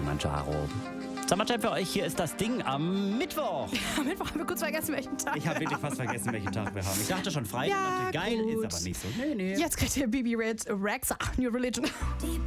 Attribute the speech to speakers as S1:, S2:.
S1: Kilimanjaro. Summertime für euch, hier ist das Ding am Mittwoch.
S2: Am Mittwoch haben wir kurz vergessen, welchen Tag
S1: Ich habe wirklich fast vergessen, welchen Tag wir haben. Ich dachte schon Freitag,
S2: Ja,
S1: dachte geil,
S2: gut.
S1: ist aber nicht so. Nee.
S2: Jetzt kriegt ihr Bibi Rexa, New Religion.
S3: Die